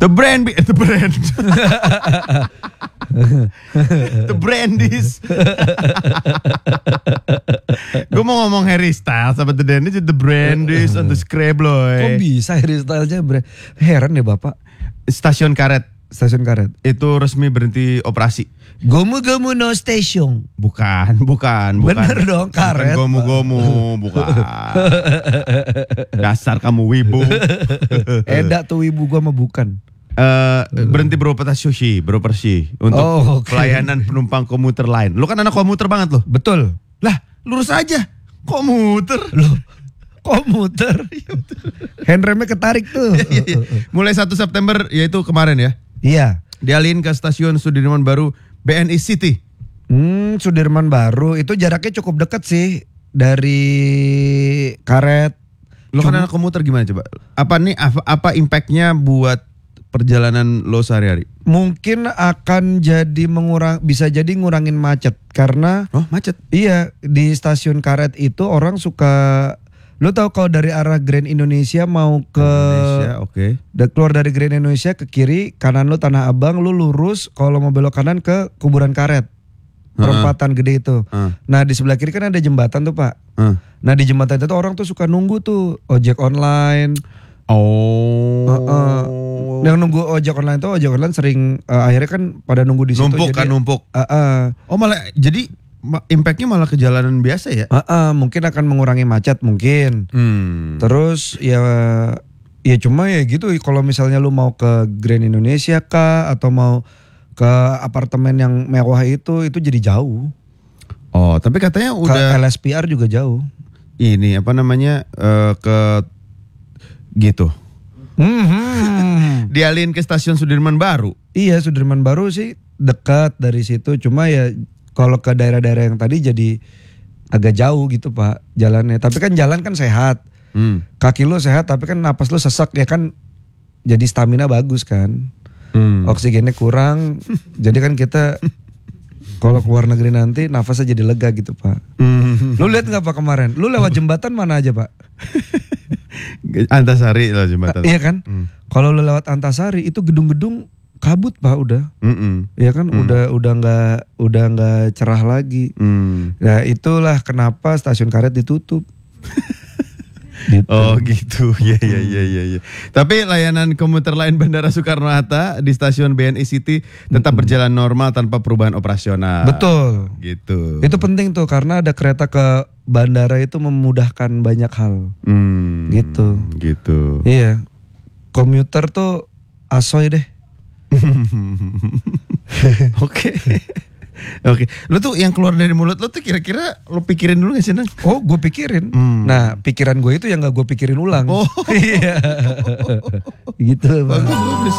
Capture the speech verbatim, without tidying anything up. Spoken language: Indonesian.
The brand, the brand, the brandies. Gue mau ngomong Harry Styles sama The Brandies, the brandies on the Scrabble. Kok bisa Harry Styles-nya brand? Heran ya Bapak. Stasiun karet. Stasiun karet. Itu resmi berhenti operasi. Gomu-gomu no station. Bukan, bukan, bukan. Bener dong, karet. Bukan gomu-gomu, bukan. Dasar kamu wibu. Eda tuh ibu gua mah bukan. Uh, berhenti beroperasi, beroperasi untuk Oh, okay. pelayanan penumpang komuter lain. Lu kan anak komuter banget loh. Betul. Lah, lurus aja. Komuter. Loh, komuter. Handremnya ketarik tuh. Mulai satu September, yaitu kemarin ya. Iya. Dialihin ke stasiun Sudirman Baru B N I City. Hmm, Sudirman Baru itu jaraknya cukup dekat sih dari karet. Lo kan anak komuter gimana coba? Apa nih apa, apa impactnya buat perjalanan lo sehari-hari? Mungkin akan jadi mengurang, bisa jadi ngurangin macet karena oh macet. Iya, di stasiun karet itu orang suka, lo tahu kalau dari arah Grand Indonesia mau ke Indonesia, oke. Okay. Keluar dari Grand Indonesia ke kiri, kanan lo Tanah Abang, lo lurus kalau mau belok kanan ke kuburan karet. Perempatan uh, gede itu. Uh. Nah, di sebelah kiri kan ada jembatan tuh, Pak. Uh. Nah, di jembatan itu orang tuh suka nunggu tuh ojek online. Oh. Uh, uh. Yang nunggu ojek online tuh ojek online sering uh, akhirnya kan pada nunggu di situ. Numpuk jadi, kan numpuk. Uh, uh. Oh malah jadi impactnya malah ke jalanan biasa ya? Uh, uh, mungkin akan mengurangi macet mungkin. Hmm. Terus ya ya cuma ya gitu. Kalau misalnya lu mau ke Grand Indonesia kah atau mau ke apartemen yang mewah itu itu jadi jauh. Oh tapi katanya udah ke L S P R juga jauh. Ini apa namanya uh, ke gitu. Mm-hmm. Dialihin ke stasiun Sudirman Baru. Iya, Sudirman Baru sih dekat dari situ. Cuma ya kalau ke daerah-daerah yang tadi jadi agak jauh gitu Pak jalannya. Tapi kan jalan kan sehat. Hmm. Kaki lu sehat tapi kan napas lu sesak ya kan jadi stamina bagus kan. Hmm. Oksigennya kurang. Jadi kan kita kalau keluar negeri nanti nafasnya jadi lega gitu Pak. Hmm. Lu lihat nggak Pak kemarin? Lu lewat jembatan mana aja Pak? Antasari lah jembatan. Iya kan? Hmm. Kalau lu lewat Antasari itu gedung-gedung kabut Pak udah. Mm-mm. Iya kan mm. udah udah nggak udah nggak cerah lagi. Mm. Nah itulah kenapa stasiun karet ditutup. Gitu. Oh gitu, ya ya ya ya. ya. Tapi layanan komuter lain Bandara Soekarno Hatta di stasiun B N I City tetap mm-hmm. berjalan normal tanpa perubahan operasional. Betul. Gitu. Itu penting tuh karena ada kereta ke bandara itu memudahkan banyak hal. Mm, gitu. Gitu. Iya. Komuter tuh asoy deh. Oke. Oke, lu tuh yang keluar dari mulut lu tuh kira-kira lu pikirin dulu gak sih Nang? Oh, gue pikirin. Hmm. Nah, pikiran gue itu yang gak gue pikirin ulang. Oh, iya. Gitu. Bagus, bagus.